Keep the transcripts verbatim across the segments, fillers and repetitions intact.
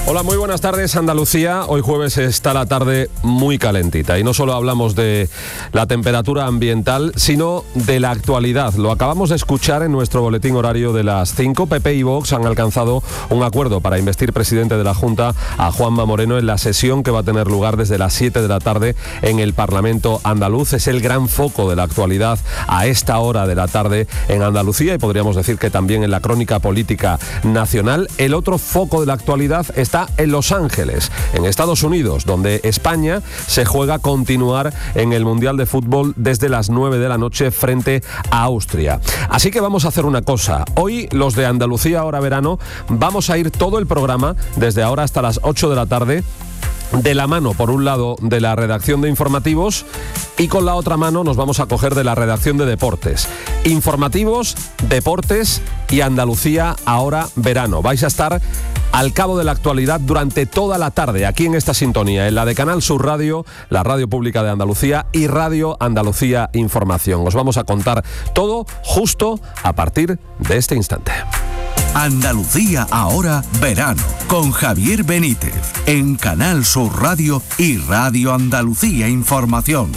Hola, muy buenas tardes, Andalucía. Hoy jueves está la tarde muy calentita y no solo hablamos de la temperatura ambiental, sino de la actualidad. Lo acabamos de escuchar en nuestro boletín horario de las cinco. P P y Vox han alcanzado un acuerdo para investir presidente de la Junta a Juanma Moreno en la sesión que va a tener lugar desde las siete de la tarde en el Parlamento andaluz. Es el gran foco de la actualidad a esta hora de la tarde en Andalucía y podríamos decir que también en la crónica política nacional. El otro foco de la actualidad está en Los Ángeles, en Estados Unidos, donde España se juega continuar en el Mundial de Fútbol desde las nueve de la noche frente a Austria. Así que vamos a hacer una cosa. Hoy, los de Andalucía Ahora Verano, vamos a ir todo el programa, desde ahora hasta las ocho de la tarde, de la mano, por un lado, de la redacción de informativos y con la otra mano nos vamos a coger de la redacción de deportes. Informativos, deportes y Andalucía Ahora Verano. Vais a estar al cabo de la actualidad durante toda la tarde, aquí en esta sintonía, en la de Canal Sur Radio, la radio pública de Andalucía y Radio Andalucía Información. Os vamos a contar todo justo a partir de este instante. Andalucía Ahora Verano, con Javier Benítez, en Canal Sur Radio y Radio Andalucía Información.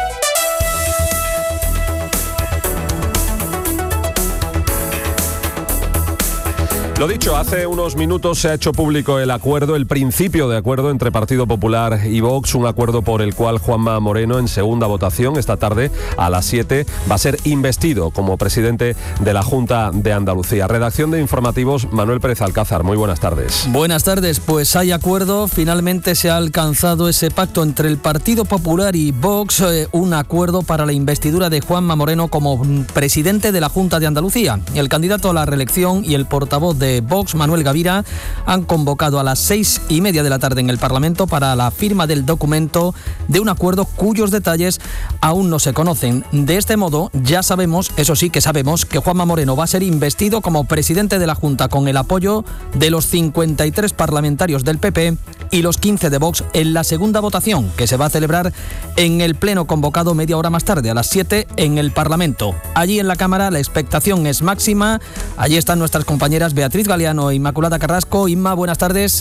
Lo dicho, hace unos minutos se ha hecho público el acuerdo, el principio de acuerdo entre Partido Popular y Vox, un acuerdo por el cual Juanma Moreno, en segunda votación esta tarde a las siete, va a ser investido como presidente de la Junta de Andalucía. Redacción de informativos, Manuel Pérez Alcázar. Muy buenas tardes. Buenas tardes, pues hay acuerdo, finalmente se ha alcanzado ese pacto entre el Partido Popular y Vox, eh, un acuerdo para la investidura de Juanma Moreno como presidente de la Junta de Andalucía. El candidato a la reelección y el portavoz de de Vox, Manuel Gavira, han convocado a las seis y media de la tarde en el Parlamento para la firma del documento de un acuerdo cuyos detalles aún no se conocen. De este modo, ya sabemos, eso sí que sabemos, que Juanma Moreno va a ser investido como presidente de la Junta con el apoyo de los cincuenta y tres parlamentarios del P P y los quince de Vox en la segunda votación, que se va a celebrar en el pleno convocado media hora más tarde, a las siete, en el Parlamento. Allí en la Cámara la expectación es máxima. Allí están nuestras compañeras Beatriz Galeano e Inmaculada Carrasco. Inma, buenas tardes.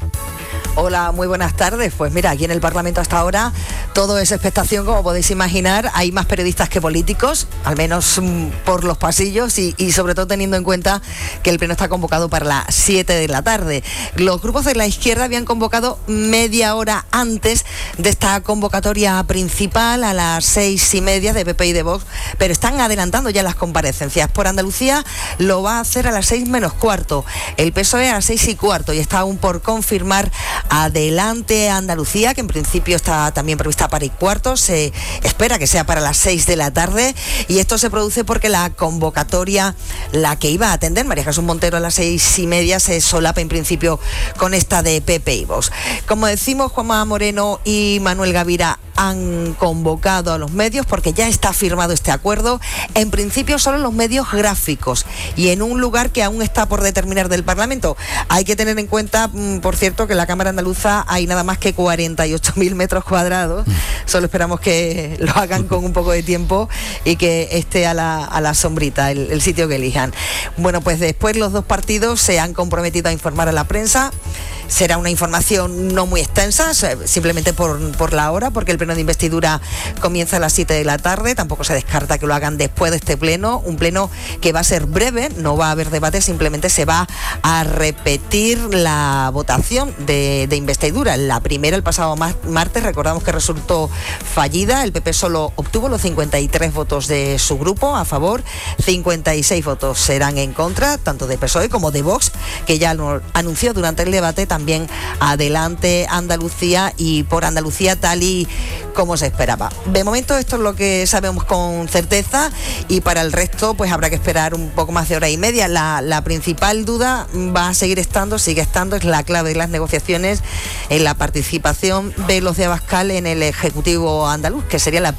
Hola, muy buenas tardes. Pues mira, aquí en el Parlamento hasta ahora todo es expectación, como podéis imaginar. Hay más periodistas que políticos, al menos mmm, por los pasillos y, y sobre todo teniendo en cuenta que el pleno está convocado para las siete de la tarde. Los grupos de la izquierda habían convocado media hora antes de esta convocatoria principal, a las seis y media, de P P y de Vox, pero están adelantando ya las comparecencias. Por Andalucía lo va a hacer a las seis menos cuarto, el P S O E a las seis y cuarto y está aún por confirmar Adelante Andalucía, que en principio está también prevista para y cuarto. Se espera que sea para las seis de la tarde y esto se produce porque la convocatoria, la que iba a atender María Jesús Montero a las seis y media, se solapa en principio con esta de P P y Vox. Como decimos, Juanma Moreno y Manuel Gavira han convocado a los medios porque ya está firmado este acuerdo. En principio solo los medios gráficos y en un lugar que aún está por determinar del Parlamento. Hay que tener en cuenta, por cierto, que en la Cámara Andaluza hay nada más que cuarenta y ocho mil metros cuadrados. Solo esperamos que lo hagan con un poco de tiempo y que esté a la, a la sombrita el, el sitio que elijan. Bueno, pues después los dos partidos se han comprometido a informar a la prensa. Será una información no muy extensa, simplemente por, por la hora, porque el pleno de investidura comienza a las siete de la tarde. Tampoco se descarta que lo hagan después de este pleno, un pleno que va a ser breve, no va a haber debate, simplemente se va a repetir la votación de, de investidura. La primera, el pasado martes, recordamos que resultó fallida. El P P solo obtuvo los cincuenta y tres votos de su grupo a favor, cincuenta y seis votos serán en contra, tanto de P S O E como de Vox, que ya lo anunció durante el debate. También Adelante Andalucía y por Andalucía, tal y como se esperaba. De momento esto es lo que sabemos con certeza y para el resto pues habrá que esperar un poco más de hora y media. La, la principal duda va a seguir estando, sigue estando, es la clave de las negociaciones en la participación de los de Abascal en el Ejecutivo andaluz, que sería la